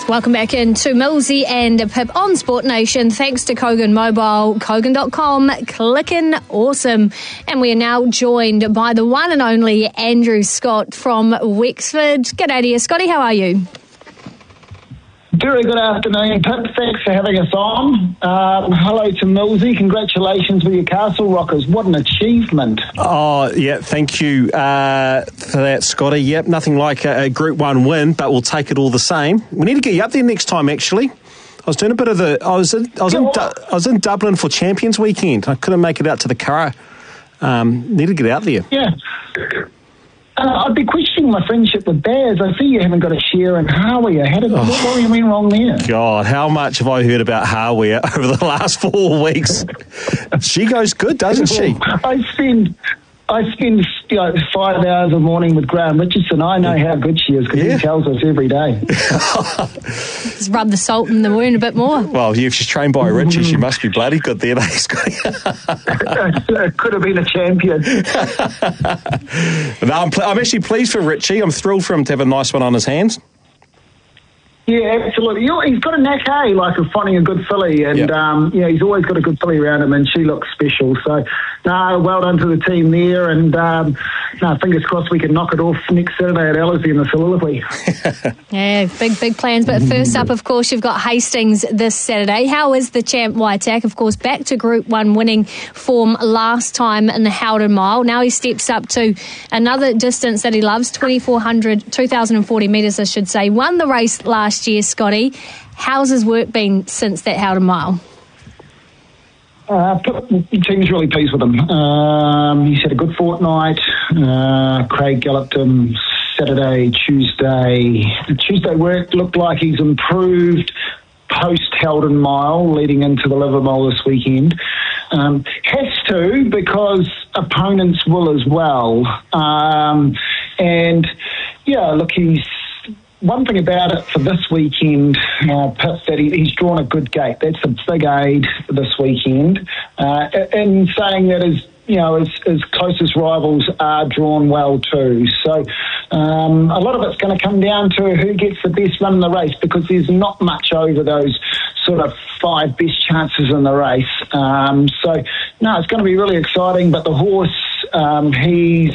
Welcome back into Millsy and Pip on Sport Nation. Thanks to Kogan Mobile, Kogan.com, clickin' awesome. And we are now joined by the one and only Andrew Scott from Wexford. G'day to you, Scotty. How are you? Very good afternoon, Pip. Thanks for having us on. Hello to Millsy. Congratulations with your Castle Rockers. What an achievement. Oh, yeah, thank you for that, Scotty. Yep, nothing like a Group 1 win, but we'll take it all the same. We need to get you up there next time, actually. I was doing a bit of I was in Dublin for Champions Weekend. I couldn't make it out to the Curragh. Need to get out there. Yeah. I'd be questioning my friendship with Baz. I see you haven't got a share in Hawea. What went wrong there? God, how much have I heard about Hawea over the last 4 weeks? She goes good, doesn't she? I spend 5 hours a morning with Graham Richardson. I know how good she is because he tells us every day. Just rub the salt in the wound a bit more. Well, if she's trained by Richie, she must be bloody good there, Scotty. Could have been a champion. No, I'm actually pleased for Richie. I'm thrilled for him to have a nice one on his hands. Yeah, absolutely. He's got a knack, like of finding a good filly, and he's always got a good filly around him, and she looks special. So, well done to the team there, and fingers crossed we can knock it off next Saturday at Ellerslie in the Soliloquy. Yeah, big plans. But first up, of course, you've got Hastings this Saturday. How is the champ Waitak? Of course, back to Group 1 winning form last time in the Howden Mile. Now he steps up to another distance that he loves, 2,040 metres, I should say. Won the race last year, Scotty. How's his work been since that Howden Mile? The team's really pleased with him. He's had a good fortnight. Craig galloped him Saturday, Tuesday. The Tuesday work looked like he's improved post-Howden Mile leading into the Livermore this weekend. Has to, because opponents will as well. He's... One thing about it for this weekend, Pip, that he's drawn a good gate. That's a big aid this weekend. In saying that his closest rivals are drawn well too. So a lot of it's going to come down to who gets the best run in the race, because there's not much over those sort of 5 best chances in the race. It's going to be really exciting. But the horse, he's